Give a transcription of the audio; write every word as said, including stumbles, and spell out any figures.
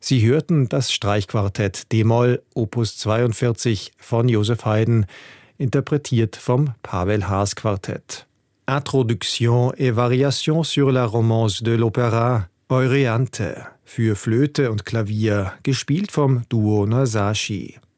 Sie hörten das Streichquartett d-Moll Opus zweiundvierzig von Joseph Haydn, interpretiert vom Pavel Haas Quartett. Introduction et Variation sur la Romance de l'Opéra, Euryanthe, für Flöte und Klavier, gespielt vom Duo Nosashi.